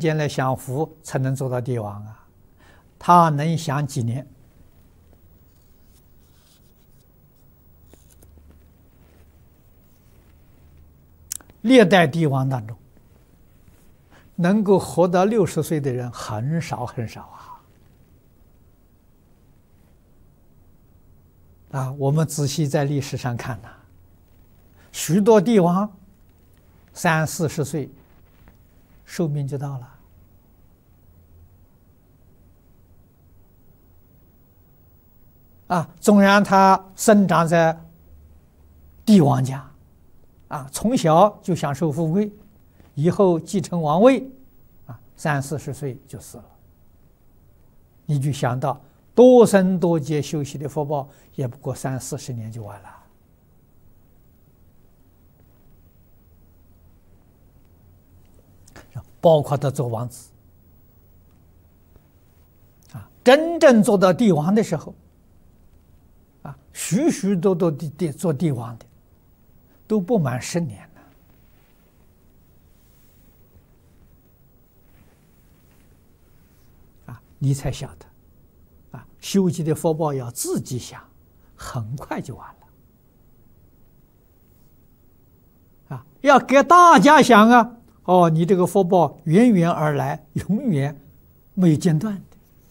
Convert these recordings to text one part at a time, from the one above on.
间来享福，才能做到帝王啊。他能享几年？历代帝王当中，能够活到60岁的人很少很少啊！我们仔细在历史上看呐，许多帝王30、40岁寿命就到了啊！纵然他生长在帝王家啊，从小就享受富贵，以后继承王位啊，30、40岁就死了。你就想到多生多劫修习的福报，也不过30、40年就完了。包括他做王子啊，真正做到帝王的时候啊，许许多多的做帝王的都不满10年了啊，你才晓得啊，修集的福报要自己想，很快就完了啊，要给大家想啊。哦，你这个福报源源而来，永远没有间断的，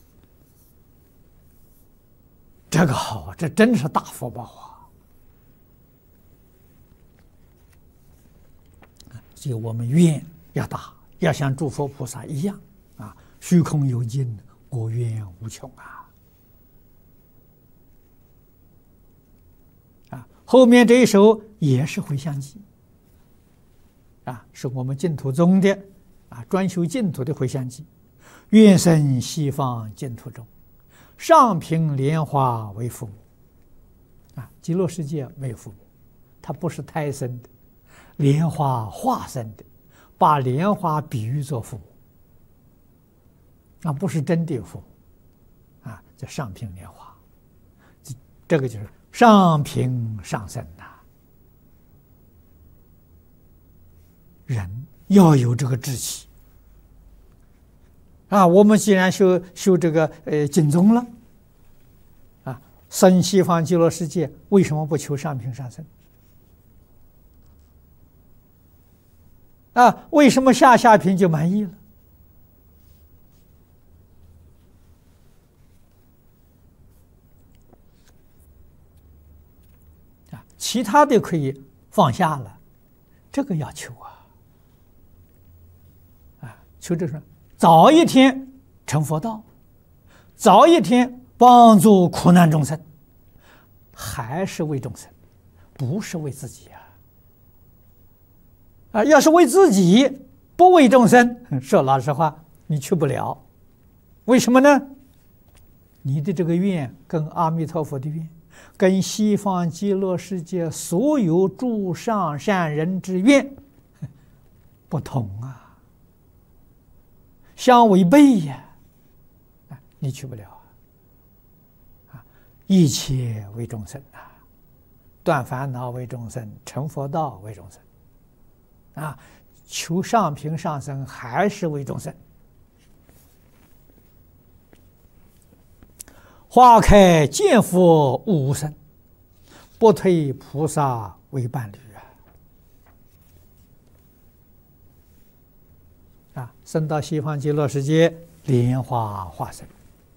这个好，这真是大福报啊！所以我们愿要大，要像诸佛菩萨一样啊，虚空有尽，我愿无穷啊！后面这一首也是回向偈。啊，是我们净土宗的啊，专修净土的回向偈。愿生西方净土中，上品莲花为父母。啊，极乐世界没有父母，它不是胎生的，莲花化生的，把莲花比喻作父母，那不是真的有父母啊，叫上品莲花。这个就是上品上生呐。人要有这个志气啊！我们既然修这个净宗了啊，生西方极乐世界，为什么不求上品上生啊？为什么下品就满意了啊？其他的可以放下了，这个要求啊！求这是早一天成佛道，早一天帮助苦难众生，还是为众生，不是为自己啊！要是为自己，不为众生，说老实话，你去不了。为什么呢？你的这个愿跟阿弥陀佛的愿，跟西方极乐世界所有诸上善人之愿不同啊！相违背呀，你去不了啊！一切为众生啊，断烦恼为众生，成佛道为众生啊，求上品上生还是为众生。花开见佛无生，不推菩萨为伴侣啊！生到西方极乐世界，莲花化身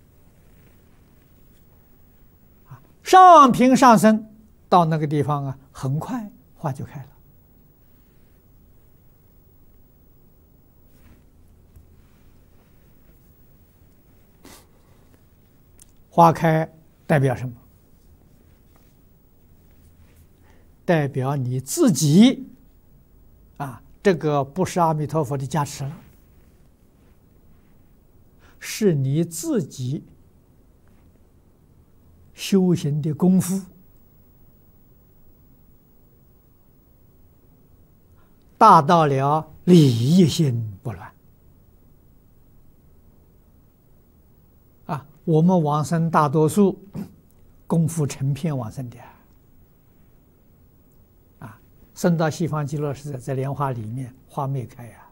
啊，上品上生到那个地方啊，很快花就开了。花开代表什么？代表你自己啊，这个不是阿弥陀佛的加持了，是你自己修行的功夫达到了理一心不乱啊！我们往生大多数功夫成片往生的啊，生到西方极乐世界，在莲花里面花没开呀。